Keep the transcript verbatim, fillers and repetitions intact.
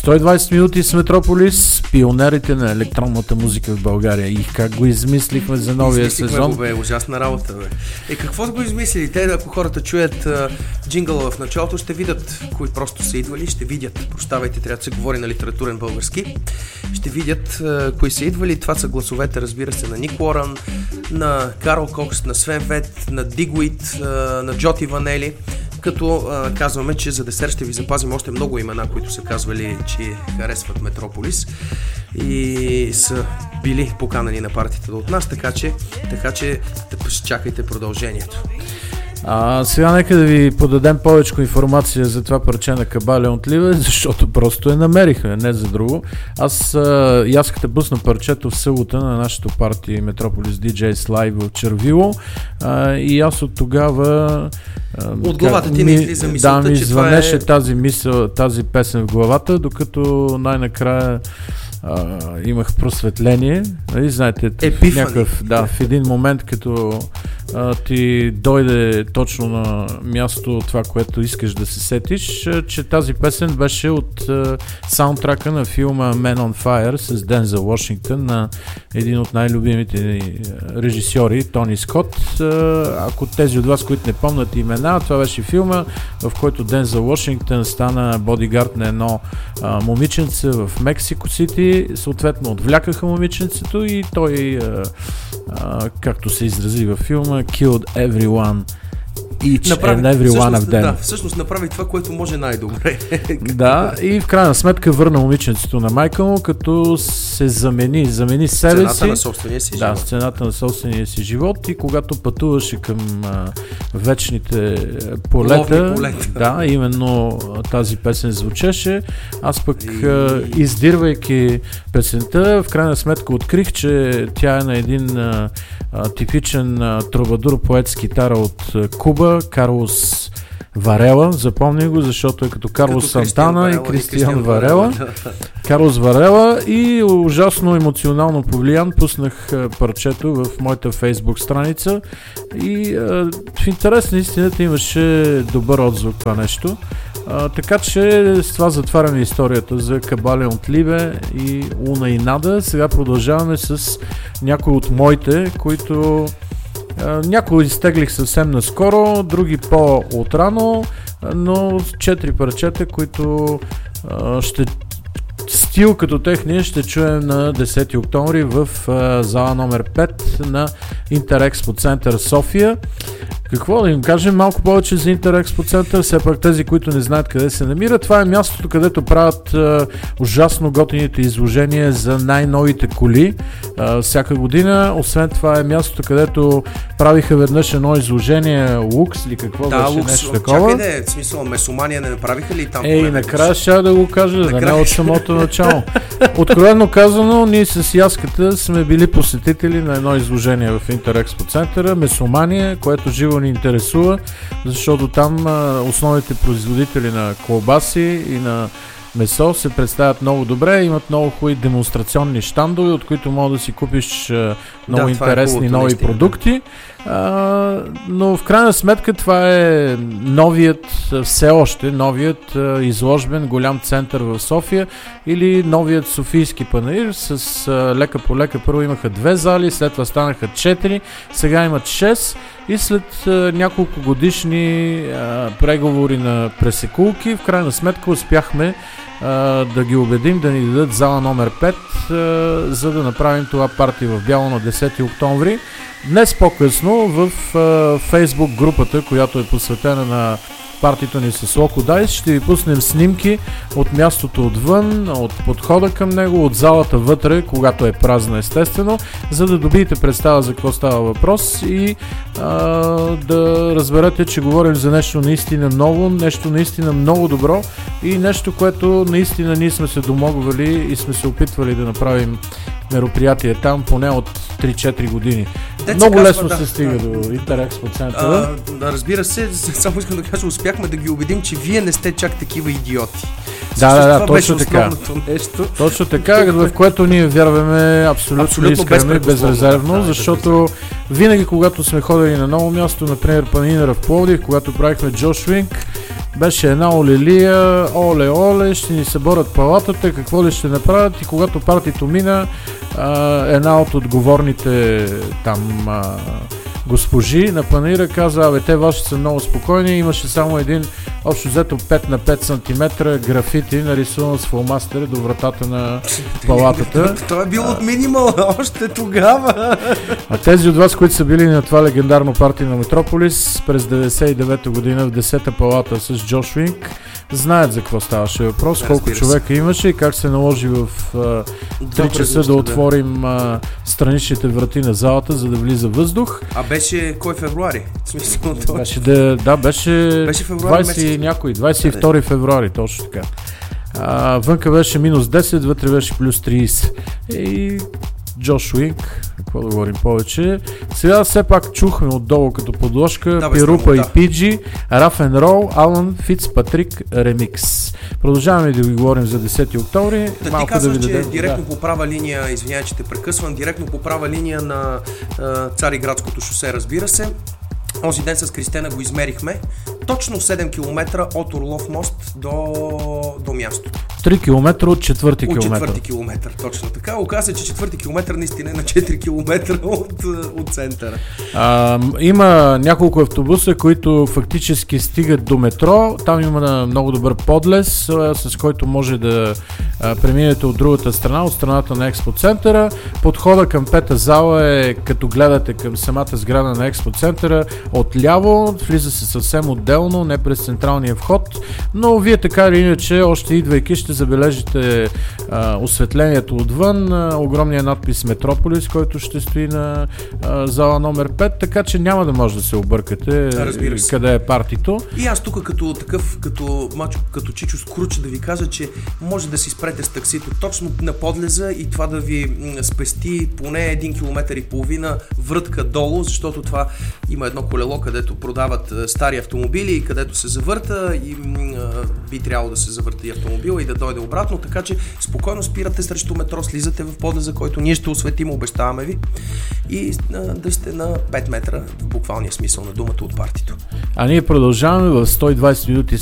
сто и двайсет минути с Метрополис, пионерите на електронната музика в България. И как го измислихме за новия Измислихме сезон? Го, бе, ужасна работа, бе. Е, какво да го измислили? Те, ако хората чуят а, джингъла в началото, ще видят кои просто са идвали, ще видят, прощавайте, трябва да се говори на литературен български, ще видят а, кои са идвали. Това са гласовете, разбира се, на Ник Уорън, на Карл Кокс, на Свен Вет, на Дигуит, а, на Джоти Ванели. Като а, казваме, че за десерт ще ви запазим още много имена, които са казвали, че харесват Метрополис и са били поканани на партията от нас, така че, така че чакайте продължението. А, сега нека да ви подадем повече информация за това парче на Кабалеон Ливе, защото просто я намерихме, не за друго. Аз а, яската пусна парчето в събота на нашото парти Метрополис ди джей Live в Червило а, и аз от тогава а, от главата как, ти не излиза мисълта, да, ми че звънеше това е... тази мисъл, тази песен в главата, докато най-накрая а, имах просветление. Нали, знаете, в, някакъв, да, в един момент, като а, ти дойде точно на място това, което искаш да се сетиш, а, че тази песен беше от а, саундтрака на филма Man on Fire с Дензел Вашингтон, на един от най-любимите ни режисьори, Тони Скот. А, ако тези от вас, които не помнят имена, това беше филма, в който Дензел Вашингтон стана бодигард на едно а, момиченце в Мексико Сити. Съответно отвлякаха момиченцето и той, а, а, както се изрази във филма, killed everyone, each направи, and every one of them. Да, всъщност направи това, което може най-добре. Да, и в крайна сметка върна момиченцето на майка му, като се замени, замени себе цената си. Цената на собствения си да, живот. Да, цената на собствения си живот, и когато пътуваше към а, вечните полета, полета, да, именно тази песен звучеше. Аз пък, и... а, издирвайки песента, в крайна сметка открих, че тя е на един а, а, типичен а, трубадур поет с китара от а, Куба, Карлос Варела, запомни го, защото е като Карлос като Сантана Варела, и Кристиан Варела. Варела. Карлос Варела, и ужасно емоционално повлиян пуснах парчето в моята Фейсбук страница и а, в интерес на истината имаше добър отзвук това нещо. А, така че с това затваряме историята за Кабалеон Ливе и Луна и Нада. Сега продължаваме с някои от моите, които Uh, някои изтеглих съвсем наскоро, други по-отрано, но четири парчета, които uh, ще стил като техния ще чуем на десети октомври в uh, зала номер пет на Интерекспо Център София. Какво да им кажем малко повече за Интерекспо Център, все пак тези, които не знаят къде се намира. Това е мястото, където правят а, ужасно готините изложения за най-новите коли а, всяка година. Освен това е мястото, където правиха веднъж едно изложение Лукс или какво да, беше Лукс, нещо такова. Чакай да е, в смисъл, Месомания не направиха ли там? Ей, накрая ще да го кажа, да не от самото начало. Откровено казано, ние с Яската сме били посетители на едно изложение в Интерекспо Центъра, Месомания, което живо ни интересува, защото там а, основните производители на колбаси и на месо се представят много добре, имат много хубави демонстрационни щандове, от които може да си купиш а, много да, интересни е хубавото, нови наистина, продукти. А, но в крайна сметка това е новият, все още новият а, изложбен голям център в София, или новият Софийски панаир с а, лека по лека. Първо имаха две зали, след това станаха четири, сега имат шест, и след а, няколко годишни а, преговори на пресекулки, в крайна сметка успяхме а, да ги убедим да ни дадат зала номер пет, а, за да направим това парти в бяло на десети октомври. Днес по-късно в Фейсбук групата, която е посветена на партито ни с Loco Dice, ще ви пуснем снимки от мястото отвън, от подхода към него, от залата вътре, когато е празна естествено, за да добиете представа за какво става въпрос и а, да разберете, че говорим за нещо наистина ново, нещо наистина много добро и нещо, което наистина ние сме се домогвали и сме се опитвали да направим мероприятие там поне от три-четири години. Те много казва, лесно да, се стига да, до Интерекспо Центъра. Да, разбира се, само искам да кажа, успяхме да ги убедим, че вие не сте чак такива идиоти. Да, да, да, точно така. Нещо. Точно така, в което ние вярваме абсолютно, абсолютно искрено и безрезервно, да, защото винаги, когато сме ходили на ново място, например Панинера в Пловдив, когато правихме Джошвинг, беше една олелия, оле, оле, ще ни съборят палатата, какво ли ще направят, и когато партито мина, а, една от отговорните там а, госпожи на панаира каза: абе, те ваши са много спокойни, имаше само един общо взето пет на пет сантиметра графити, нарисуван с фломастери до вратата на палатата. Това е бил от минимал още тогава. А тези от вас, които са били на това легендарно парти на Метрополис през деветдесет и девета година в десета палата с Джош Уинк, знаят за какво ставаше въпрос, колко човека имаше и как се наложи в три часа да отворим а, страничните врати на залата, за да влиза въздух. А беше кой февруари? В смисъл, беше да, да, беше, беше двайсет някой, двайсет и втори февруари, точно така. А, вънка беше минус десет, вътре беше плюс трийсет. И Джош Уинк, какво да говорим повече. Сега все пак чухме отдолу като подложка да, Пирупа и Пиджи, Rough and Roll, Алан Фицпатрик ремикс. Продължаваме да ви говорим за десети октомври. Да, ти казваш, да че дадем, директно да. по права линия, извинявай, че те прекъсвам, директно по права линия на Цариградското шосе, разбира се. Онзи ден с Кристена го измерихме. Точно седем километра от Орлов мост до, до мястото. три километра от четвърти километър. километър. От четвърти километър, точно така. Оказа се, че четвърти километър наистина е на четири километра от, от центъра. А, има няколко автобуса, които фактически стигат до метро. Там има много добър подлез, с който може да а, преминете от другата страна, от страната на експоцентъра. Подхода към пета зала е като гледате към самата сграда на експоцентъра отляво, влиза се съвсем отделно, не през централния вход, но вие така или иначе, още идвайки, ще забележите а, осветлението отвън, а, огромния надпис Метрополис, който ще стои на а, зала номер пет, така че няма да може да се объркате къде е партито. И аз тук като такъв, като мачо, като Чичо Скруч, да ви кажа, че може да си спрете с таксито точно на подлеза и това да ви спести поне един километър и половина врътка долу, защото това има едно колело, където продават стари автомобили и където се завърта и а, би трябвало да се завърта и автомобила и да дойде обратно, така че спокойно спирате срещу метро, слизате в подлеза, който ние ще осветим, обещаваме ви, и а, да сте на пет метра в буквалния смисъл на думата от партито. А ние продължаваме в сто и двайсет минути